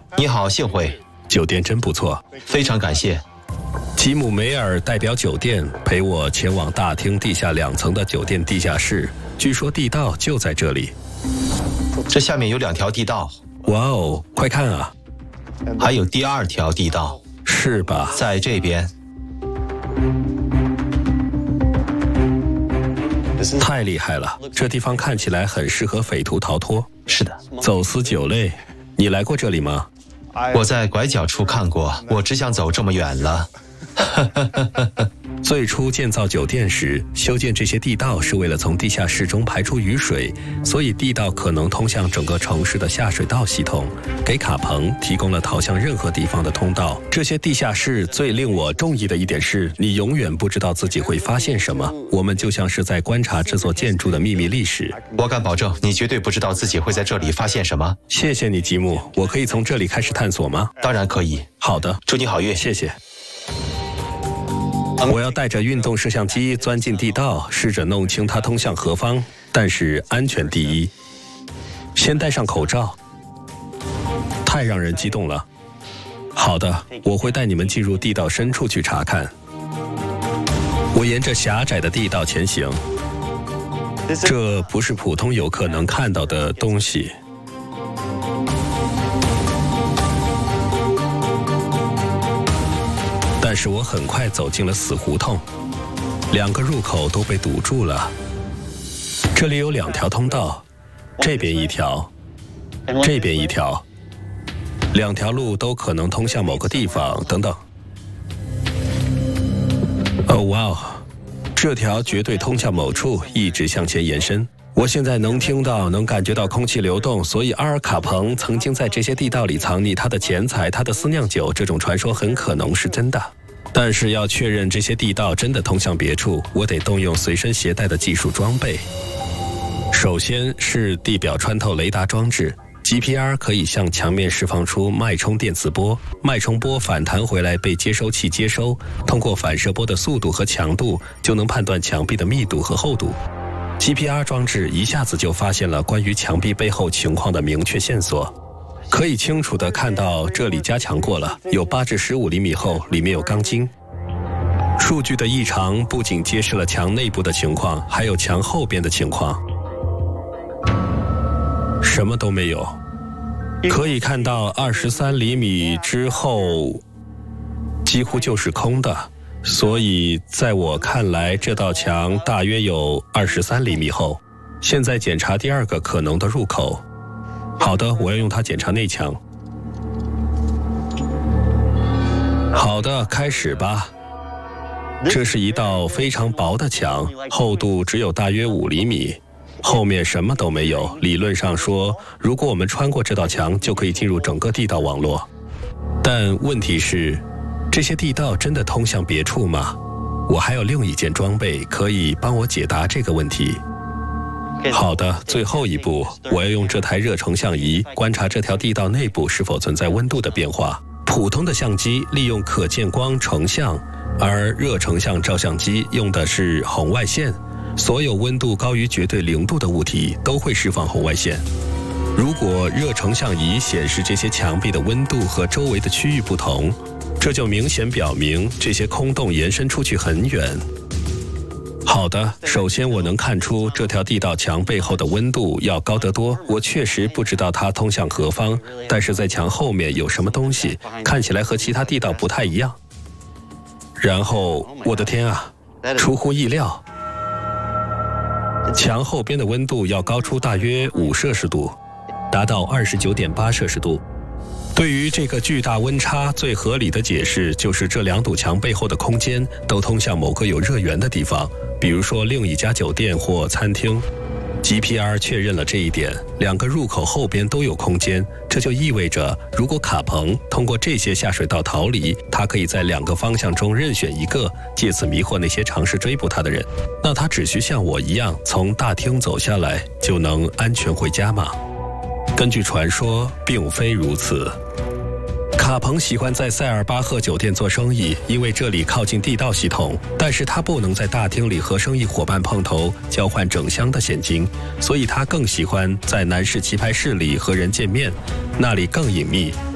你好，幸会。 酒店真不错， 非常感谢。 吉姆梅尔代表酒店陪我前往大厅地下2层的酒店地下室，据说地道就在这里。 这下面有2条地道。 哇哦，快看啊！ 还有第2条地道。 是吧？ 在这边。 太厉害了，这地方看起来很适合匪徒逃脱。 是的， 走私酒类。你来过这里吗？ 我在拐角处看过，我只想走这么远了。 最初建造酒店时，修建这些地道是为了从地下室中排出雨水，所以地道可能通向整个城市的下水道系统，给卡彭提供了逃向任何地方的通道。这些地下室最令我中意的一点是，你永远不知道自己会发现什么。我们就像是在观察这座建筑的秘密历史。 我敢保证，你绝对不知道自己会在这里发现什么。 谢谢你，吉姆。我可以从这里开始探索吗？ 当然可以。 好的， 祝你好运。 谢谢。我要带着运动摄像机钻进地道，试着弄清它通向何方，但是安全第一。先戴上口罩。太让人激动了。好的，我会带你们进入地道深处去查看。我沿着狭窄的地道前行。这不是普通游客能看到的东西。但是我很快走进了死胡同，2个入口都被堵住了。这里有2条通道，这边一条，这边一条，2条路都可能通向某个地方，等等。哦，哇哦，这条绝对通向某处，一直向前延伸。我现在能感觉到空气流动，所以阿尔卡彭曾经在这些地道里藏匿他的钱财，他的私酿酒，这种传说很可能是真的。但是要确认这些地道真的通向别处，我得动用随身携带的技术装备。首先是地表穿透雷达装置 ，GPR 可以向墙面释放出脉冲电磁波，脉冲波反弹回来被接收器接收，通过反射波的速度和强度，就能判断墙壁的密度和厚度。GPR 装置一下子就发现了关于墙壁背后情况的明确线索。可以清楚地看到这里加强过了，有8至15厘米厚，里面有钢筋。数据的异常不仅揭示了墙内部的情况，还有墙后边的情况。什么都没有。可以看到23厘米之后几乎就是空的，所以在我看来这道墙大约有23厘米厚。现在检查第2个可能的入口。好的，我要用它检查内墙。好的，开始吧。这是一道非常薄的墙，厚度只有大约5厘米，后面什么都没有。理论上说，如果我们穿过这道墙，就可以进入整个地道网络。但问题是，这些地道真的通向别处吗？我还有另一件装备可以帮我解答这个问题。好的，最后一步，我要用这台热成像仪观察这条地道内部是否存在温度的变化。普通的相机利用可见光成像，而热成像照相机用的是红外线。所有温度高于绝对0度的物体都会释放红外线。如果热成像仪显示这些墙壁的温度和周围的区域不同，这就明显表明这些空洞延伸出去很远。好的，首先我能看出这条地道墙背后的温度要高得多。我确实不知道它通向何方，但是在墙后面有什么东西，看起来和其他地道不太一样。然后，我的天啊，出乎意料，墙后边的温度要高出大约5摄氏度，达到29.8摄氏度。对于这个巨大温差，最合理的解释就是这2堵墙背后的空间都通向某个有热源的地方，比如说另一家酒店或餐厅。GPR 确认了这一点，2个入口后边都有空间，这就意味着如果卡彭通过这些下水道逃离，他可以在2个方向中任选一个，借此迷惑那些尝试追捕他的人。那他只需像我一样从大厅走下来，就能安全回家吗？根据传说，并非如此。卡彭喜欢在塞尔巴赫酒店做生意，因为这里靠近地道系统，但是他不能在大厅里和生意伙伴碰头，交换整箱的现金，所以他更喜欢在男士棋牌室里和人见面，那里更隐秘，